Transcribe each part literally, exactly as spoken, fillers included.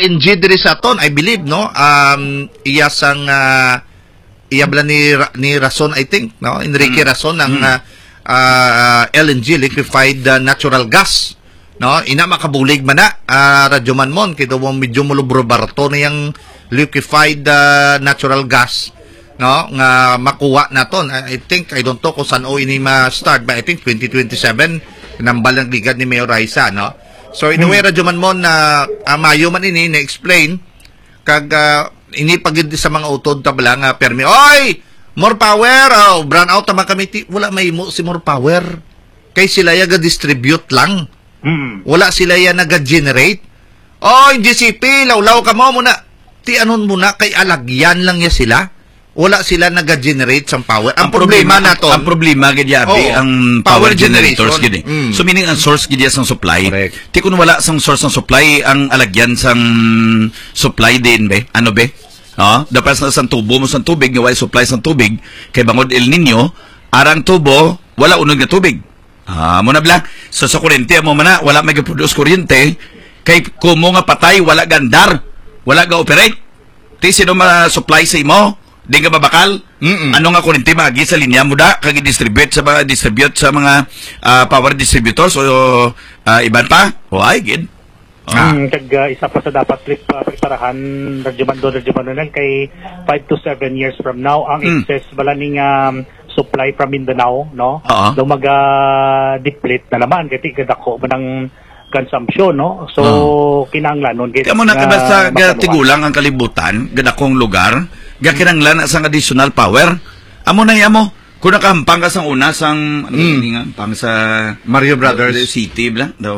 N G diri sa aton, I believe, no? Um, iya sang, uh, iya bala ni, ni Rason, I think, no? Enrique mm. Rason, ang mm. uh, uh, L N G, liquefied uh, natural gas, no? Ina makabulig man na, uh, radyo man mon, kito mo medyo mulubro barato na yung liquefied uh, natural gas, no? Nga makuha na ton. I think, I don't know kung saan o ini ma-start, but I think twenty twenty-seven, nambalang ligad ni Mayor Raisa, no? So, in a way, hmm. radyo man mo na uh, mayo man ini, na-explain, kag uh, ini pagid sa mga utod tabla nga permi, oy! More power! Oh, brown out naman kami. Wala may mo si more power. Kay sila yaga distribute lang. Hmm. Wala sila ya naga-generate. Oy, G C P, lawlaw ka mo muna. Ti anon muna, kay alagyan lang ya sila. Wala sila naga-generate sa power. Ang, ang problema, problema nato, ang problema gid yabi ang power, power generators gid. Mm. So meaning ang source gid sang supply. Correct. Ti kun wala sang source ng supply, ang alagyan sang supply din be. Ano be? Ha? Dapat sa sang tubo mo sang tubig, nga wala supply sang tubig kay bangod El Nino, arang tubo wala unod nga tubig. Ah, mo na bla. So sa kuryente mo man wala may produce kuryente kay kumo nga patay wala gandar, wala ga operate. Ti sino ma-supply sa imo? Di ka babakal? Mm-mm. Ano nga kuryente magi sa linya mo da kag distribute sa mga distribute sa mga uh, power distributors o uh, iban pa? Why gid? Ah. Mm, kag uh, isa pa sa dapat trip uh, preparahan radyo radyo nan kay five to seven years from now ang mm. excess bala ning um, supply from Mindanao, no? Uh-huh. Do mag uh, deplete na naman kay kadako manang consumption, no? So uh-huh. kinahanglan gid. Kamo na kada sa tigulang ang kalibutan, gadakong lugar. Gakinanglan asang additional power. Amo na yamo. Kung nakahampang ka sa una sang ano mm. nga pang sa Mario Brothers City bla. Daw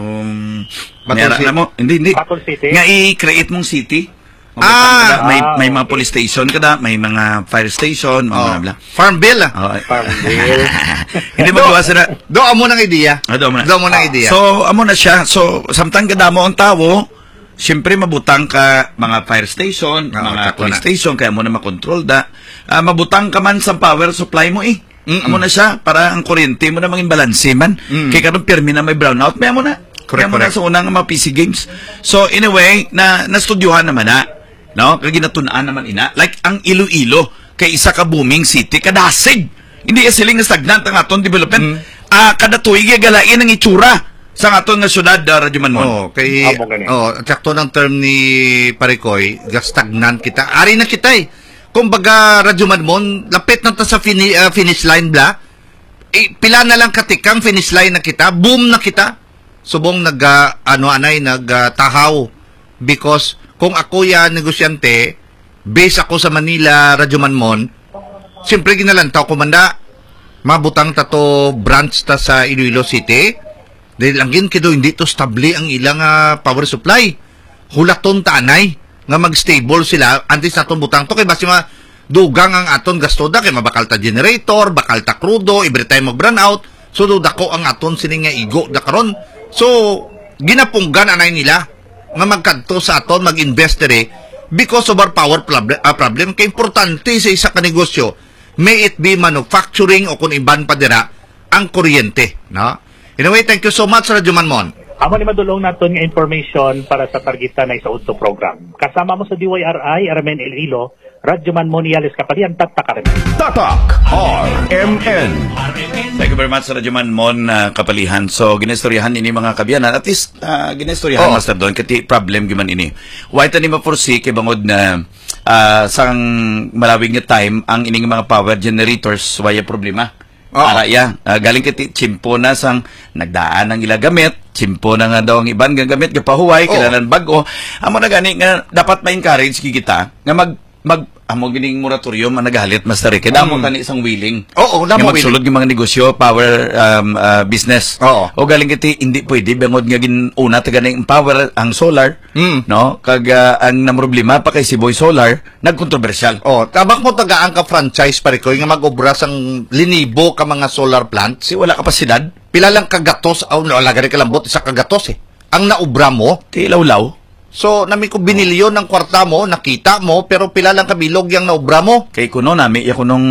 Batol City. Mo. Hindi hindi. Batol City. Nga i-create mong city. Ah, may ah, may mga okay. police station kada, may mga fire station, mga oh. bla. Farm bill. Ah. Oh, farm bill. Hindi mo gawa sila. Do amo nang ideya. Ah, do amo na. Do amo nang ideya. So amo na siya. So samtang kada mo ang tawo, siyempre mabutang ka mga fire station, oh, mga police station, kaya mo na makontrol da. Uh, mabutang ka man sa power supply mo eh. Mm-mm. Amo na siya, para ang kuryente mo na maging balanse man. Mm. Kaya karon pirmi na may brownout, may amo na. Kaya mo na sa unang mga P C games. So in a way, na nastudyuhan naman na, no? Kaya ginatunaan naman ina. Like ang Iloilo, kay isa ka booming city, kadasig. Hindi e siling stagnant ang atong development. Mm. Uh, kada tuig galain ang itsura sa aton nga syudad, uh, Radyo Manmon. Oh, kay oh, sakto ng term ni Parikoy, stagnant kita. Ari na kita eh. Kung baga Radyo Manmon, lapit na ta sa fini, uh, finish line bla. Eh, pila na lang katikang finish line na kita, boom na kita. Subong nag uh, ano anay nagtahaw uh, because kung ako ya negosyante, base ako sa Manila, Radyo Manmon, siyempre ginalantaw ko manda mabutang tato branch ta sa Iloilo City. Dahil langin kido hindi to stable ang ilang uh, power supply. Hulaton tanay nga mag-stable sila antes naton butang to kay basi ma dugang ang aton gasto da kay mabakal ta generator, bakal ta crudo, every time mag-run out. So do dako ang aton sini nga igo da karon. So ginapunggan anay nila nga magkadto sa aton mag-invest dere because of our power problem, uh, problem kay importante sa isa ka negosyo. May it be manufacturing o kung iban pa dira ang kuryente, no? Anyway, thank you so much, Radyo Manmon. Amo ni madulong naton nga information para sa targetan na isaud to program. Kasama mo sa D Y R I, Armen Iloilo, Radyo Manmon Iales Kapalian, Tatak Armen. Tatak R M N. Thank you very much, Radyo Manmon uh, Kapalihan. So, ginestoryahan ini mga kabiyanan. At least, uh, ginestoryahan, oh. Master Don, kati problem giman ini. Why tani ma-foresee kay bangod na uh, sang malawig nga time, ang ining mga power generators, waya problema. Oh. Para ya, uh, galing kiti chimpo na sang nagdaan ng ila gamit, chimpo na nga daw ang iban nga gamit gapahuway, oh. Kailangan bago. Amo na gani nga dapat ma-encourage kita nga mag mag amo gining moratorium ang nagahalit Master Rick. Kaya mo mm. tani isang willing. Oo, nga magsulod ng mga negosyo, power um, uh, business. Oo. O galing kiti hindi pwede bangod nga ginuna ta ganing power ang solar, mm. no? Kag uh, ang namroblema pa kay Siboy Solar, nagkontrobersyal. Oh, tabak mo tagaan ka franchise pare ko nga mag-obra sang linibo ka mga solar plant. Si wala kapasidad. Pila lang kagatos, aw oh, wala gani kalambot isa kagatos eh. Ang naubra mo, ti law-law. So, nami ko binilyon ng kwarta mo, nakita mo, pero pila lang kabilog yung naubra mo. Kay kuno nami, ya kunong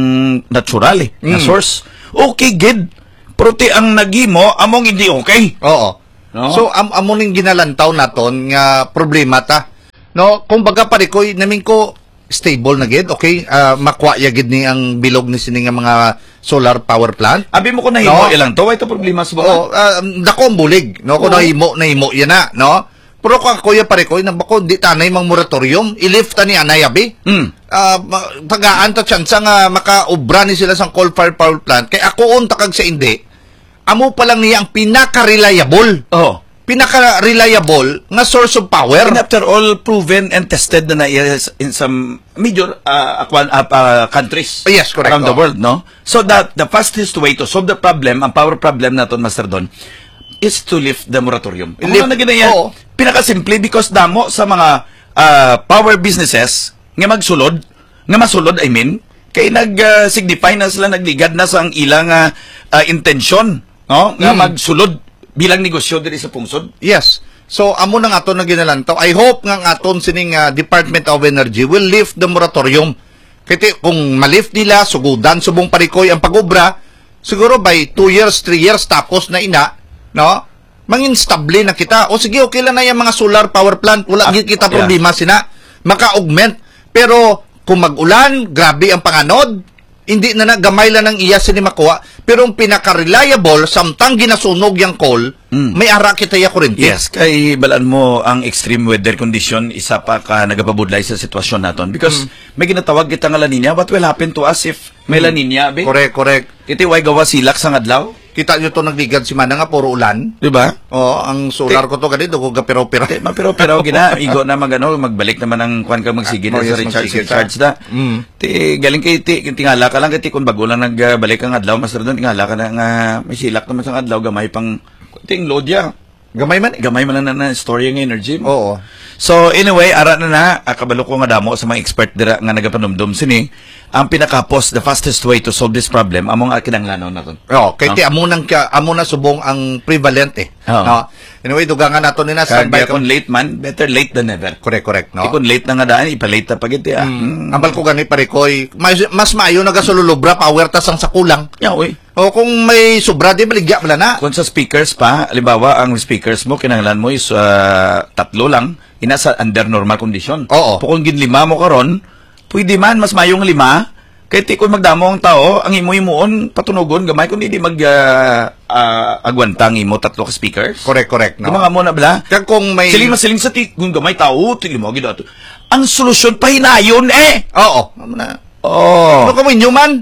natural eh, mm. na source. Okay, good. Pero ti ang nagimo, among hindi okay. Oo. No? So, am among ning ginalantaw naton nga problema ta. No, kung baga pare koy namin ko stable na gid, okay? Uh, makwa ya gid ni ang bilog ni sini nga mga solar power plant. Abi mo ko nahimo no? ilang to, ito problema sa oh, uh, dako ang bulig, no? Kung oh. nahimo, nahimo yan na, no? Pero kung kuya pare koy nang bako di tanay mang moratorium, i-lift ta ni anay abi. Mm. Uh, tagaan ta tsansa nga makaobra ni sila sang coal fired power plant kay ako on takag sa indi. Amo pa lang niya ang pinaka-reliable. Oh. Pinaka-reliable nga source of power. And after all, proven and tested na na in some major uh, uh, uh, countries oh, yes, correct. around oh. the world, no? So that the fastest way to solve the problem, ang power problem naton, Master Don, is to lift the moratorium. Ano na ganyan? Oh. Pinaka-simple because damo sa mga uh, power businesses nga magsulod, nga masulod, I mean, kay nag-signify uh, na sila, nagligad na sa ang ilang uh, uh, intention, no? Nga mm. magsulod bilang negosyo diri sa pungsod. Yes. So amo nang aton na ginalantaw. I hope nga ang aton sining uh, Department of Energy will lift the moratorium. Kaya kung ma-lift nila, sugudan subong parikoy ang pag-obra, siguro by two years, three years tapos na ina, no? Manginstable na kita. O sige, okay lang na yung mga solar power plant. Wala ah, kita problema yeah. sina. Maka-augment. Pero kung mag-ulan, grabe ang panganod, hindi na na, gamay lang ng iya sini makuha. Pero ang pinaka-reliable, samtang ginasunog yung coal, mm. may ara kita ya kurente. Yes, kay balaan mo ang extreme weather condition, isa pa ka nagapabudlay sa sitwasyon naton. Because mm. may ginatawag kita nga La Nina, what will happen to us if may mm. La Nina? Be? Correct, correct. Iti way gawa silak sa adlaw? Kita nyo to nagligad si Mana nga, puro ulan. Diba? Oo, ang solar ko to ganito, kung kapiro-piro. Mapiro-piro, gina, igo na magano, magbalik naman ang kwan ka magsige na oh, yes, sa recharge, recharge na. Mm. Ti, galing kay ti, tingala ka lang, kay ti, kung bago lang nagbalik ang adlaw, Master Don, tingala ka na nga, may silak naman sa adlaw, gamay pang, ting load ya. Gamay man? Gamay man na na story ng energy. Oo. So, anyway, ara na na, kabalo ko nga damo sa mga expert dira nga nagapanumdum sini, ang pinakapos, the fastest way to solve this problem, among kinanglanon naton. Oo, kay no? ti amo nang amo na subong ang prevalent eh. Oh. No? Anyway, dugangan nato ni na standby kung late man, better late than never. Correct, correct, no? Kung late na nga daan, ipalate na pagiti ah. Mm. Mm. Ambal ko gani parikoy, mas, mas maayo nagasululubra power tas ang sakulang. Yeah, oy. O kung may sobra di baligya pala na. Kung sa speakers pa, halimbawa ang speakers mo kinahanglan mo is uh, tatlo lang, ina sa under normal condition. Oo. Kung ginlima mo karon, pwede man mas mayong lima. Kaya ti kung magdamo ang tao, ang imo imuon patunugon gamay kung hindi mag uh, uh, agwantang imo tatlo ka speakers. Correct, correct, no. Mga mo na bala. Kaya kung may siling masiling sa ti kung gamay tao, ti mo gid ato. Ang solusyon pahinayon eh. Oo. Amo na. Oh. Ano ka mo man?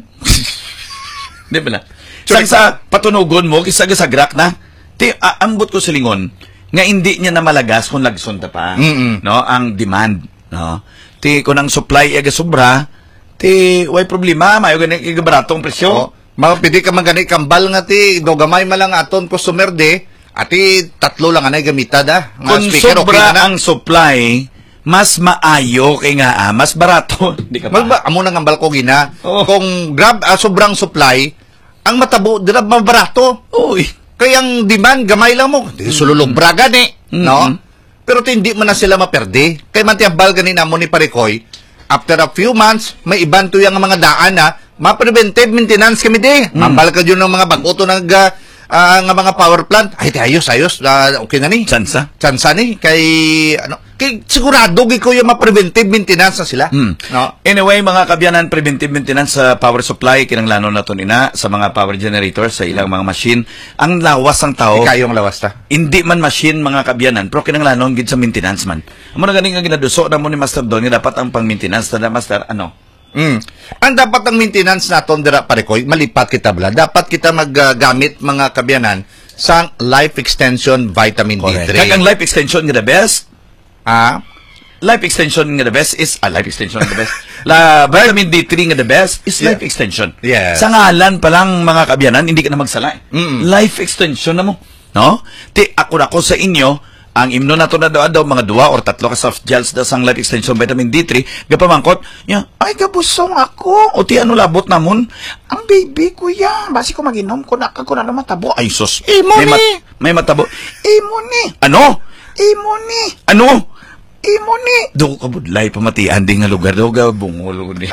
Di ba na? Sang sa patunugon mo kisa gasagrak na. Ti uh, ambot ko silingon nga hindi niya na malagas kung lagson ta pa. Mm-mm. No, ang demand, no. Ti kung ang supply ay sobra, ti way problema mayo gani kay baratong presyo. Oh, mapidi ka man gani kambal nga ti do gamay malang aton customer de, ati tatlo lang anay gamita da. Kung speaker, sobra okay na ang supply, mas maayo kay nga ah, mas barato. Di ka ba? Mas amo nang kambal ko gina. Oh. Kung grab uh, sobrang supply, ang matabo dira mabarato. Uy, kaya ang demand gamay lang mo. Di sululubra gani, mm-hmm. no? Pero hindi man na sila maperde. Kay man ti ambal gani namo ni Parikoy. After a few months, may iban to yung mga daan na ma-preventive maintenance kami di. Mm. Mambal ka dyan ng mga bagoto ng uh, nga mga power plant. Ay, di ayos, ayos. Uh, okay na ni. Chansa? Chansa ni. Kay, ano, kay sigurado ko yung ma-preventive maintenance na sila. Mm. No? Anyway, mga kabyanan, preventive maintenance sa power supply, kinanglano na to nina sa mga power generators, sa ilang mga machine. Ang lawas ng tao. Ikayong lawas ta. Hindi man machine, mga kabyanan, pero kinanglano gid sa maintenance man. Amo na ganing nga ginaduso na mo ni Master Don, dapat ang pang-maintenance na Master, ano? Mm. Ang dapat ang maintenance naton dira Parikoy, malipat kita bala. Dapat kita maggamit uh, mga kabyanan sa life extension vitamin Correct. D three. Kaya ang life extension nga the best, ah, life extension nga the best is ah, life extension nga the best. La vitamin D three nga the best is yeah. life extension. Yes. Sa ngalan pa lang mga kabyanan, hindi ka na magsala. Mm-mm. Life extension na mo, no? Ti ako na ko sa inyo, ang imno nato na daw daw mga duwa or tatlo ka soft gels da sang life extension vitamin D three, gapamangkot, ya, ay gabusong ako. O ti ano labot namon? Ang baby ko ya, basi ko maginom ko na ko na matabo. Ay sus. Imo may, ni. mat, may matabo. Imo ni. Ano? Imo ni. Ano? Imo ni. Do ka budlay pamatian ding nga lugar do ga bungol ni.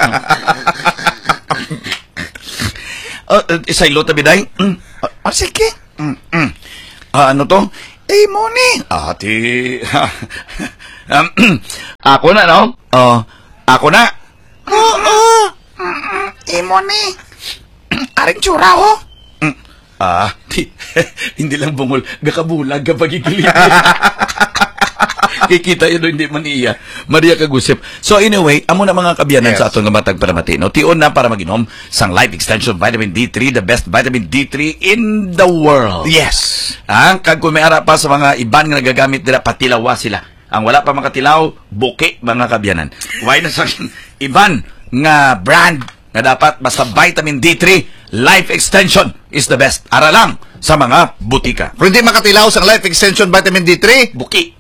Uh, uh, isaylo tabi day. Mm. Uh, uh, sige. Mm, mm. Uh, ano to? Imo ni. Ati. Um, ako na, no? Oh, ako na. Oo. Imo ni. Aring tsura ko. Ah, di, hindi lang bungol. Gakabulag kapag ikilig. Kikita yun, hindi man iya. Maria Kagusip. So anyway, amo na mga kabiyanan yes. sa atong matag para matino. Tion na para maginom sang Life Extension Vitamin D three, the best vitamin D three in the world. Yes. Ang kag kung may ara pa sa mga iban nga nagagamit nila, patilawa sila. Ang wala pa makatilaw, buki mga kabiyanan. Why na sa iban nga brand na dapat basta vitamin D three, Life Extension is the best. Ara lang sa mga butika. Kung hindi makatilaw sa Life Extension Vitamin D three, buki.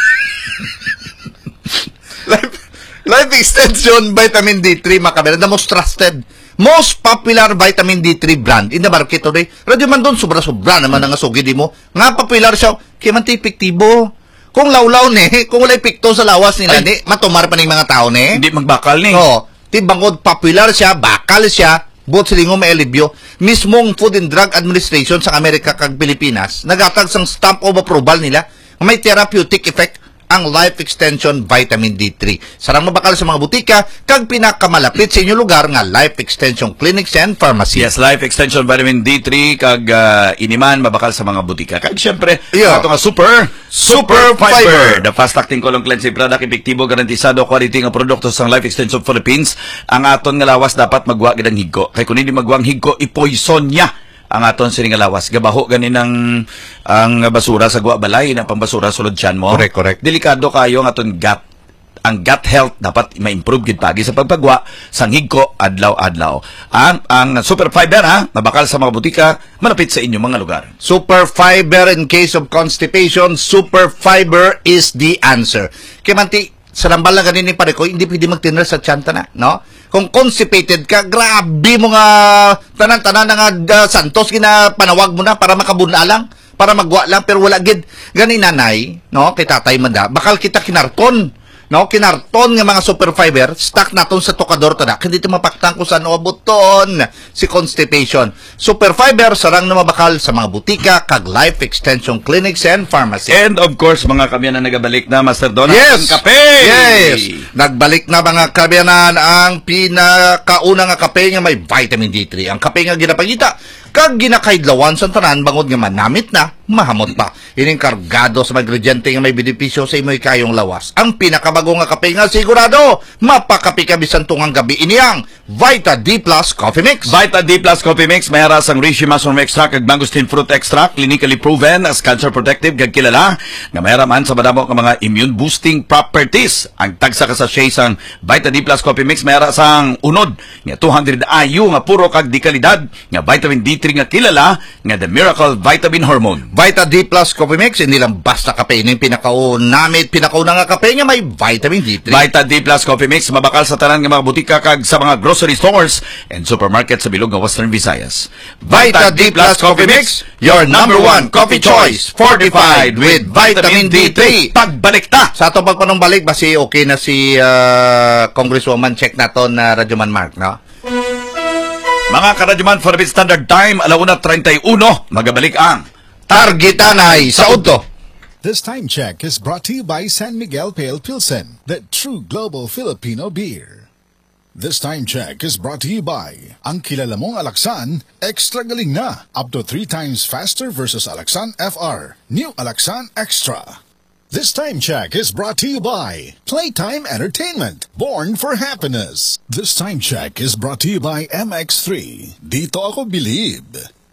Life, Life Extension Vitamin D three, makabilan, the most trusted, most popular vitamin D three brand in the market today. Radyo man doon, sobra-sobra naman ang asugid mo. Nga popular siya, kaya man epektibo. Kung lawlaw ni, kung wala epekto sa lawas nila ni, matumar pa ng mga tao ni. Hindi magbakal ni. Oo. Tibangod, popular siya, bakal siya, buot silingo may alibyo. Mismong Food and Drug Administration sa Amerika kag Pilipinas, nagatag sang stamp of approval nila, may therapeutic effect ang Life Extension Vitamin D three. Sarang mabakal sa mga butika, kag pinakamalapit sa inyong lugar nga Life Extension Clinics and Pharmacy. Yes, Life Extension Vitamin D three, kag uh, iniman, mabakal sa mga butika. Kag syempre, yeah. ito nga super, super fiber. The fast-acting colon cleansing product, epektibo, garantisado, quality nga produkto sa Life Extension Philippines. Ang aton nga lawas dapat magwa gidang higgo. Kay kung hindi magwa ang higgo, ipoison niya ang aton sining lawas. Gabaho ganin ang ang basura sa guwa balay na pambasura sulod tiyan mo. Correct, correct. Delikado kayo ang aton gut. Ang gut health dapat ma-improve gid pagi sa pagpagwa sang higko adlaw-adlaw. Ang ang super fiber ha, mabakal sa mga butika, malapit sa inyong mga lugar. Super fiber in case of constipation, super fiber is the answer. Kaya manti, sa lambal na ganin ni pare ko, hindi pwede magtinner sa tiyanta na, no? Kung constipated ka, grabe mo nga tanan-tanan na nga uh, santos, kina panawag mo na para makabuna lang, para magwa lang, pero wala gid. Gani nanay, no? Kay tatay manda, bakal kita kinarton. No, kinarton nga mga super fiber, stock naton sa tokador tada. Hindi ito mapaktan kung saan obuton si constipation. Super fiber sarang na mabakal sa mga butika, kag Life Extension Clinics and Pharmacy. And of course, mga kabyanan nagabalik na, Master Donald, yes! ang kape! Yes! Nagbalik na mga kabyanan ang pinakauna nga kape nga may vitamin D three. Ang kape nga ginapagita, kag ginakaidlawan sa tanan, bangod nga manamit na, mahamot pa. Ining kargado sa mga ingrediente nga may benepisyo sa imoy kayong lawas. Ang pinakabago nga kape nga sigurado, mapakapi ka bisan tungang gabi iniyang Vita D Plus Coffee Mix. Vita D Plus Coffee Mix may ara sang reishi mushroom extract kag mangosteen fruit extract, clinically proven as cancer protective kag kilala nga may ara man sa madamo nga mga immune boosting properties. Ang tagsa ka sa sachet sang Vita D Plus Coffee Mix may ara sang unod nga two hundred I U nga puro kag di kalidad nga vitamin D three nga kilala nga the miracle vitamin hormone. Vita D Plus Coffee Mix, hindi lang basta kape, ito yung pinakaunamit, pinakauna nga kape nga may vitamin D three. Vita D Plus Coffee Mix, mabakal sa tanan nga mga butika kag sa mga grocery stores and supermarket sa bilog nga Western Visayas. Vita D Plus Coffee Mix, your number one coffee choice, fortified with vitamin D three. Pagbalik ta! Sa itong pagpanumbalik, basi okay na si uh, Congresswoman, check na to na Radyoman Mark, no? Mga karadyoman, for the standard time, alauna thirty-one, magabalik ang Targetanay sa Udto. This time check is brought to you by San Miguel Pale Pilsen, the true global Filipino beer. This time check is brought to you by ang kilala mong Alaksan, extra galing na, up to three times faster versus Alaksan F R, new Alaksan Extra. This time check is brought to you by Playtime Entertainment, born for happiness. This time check is brought to you by M X three, Dito Ako Believe.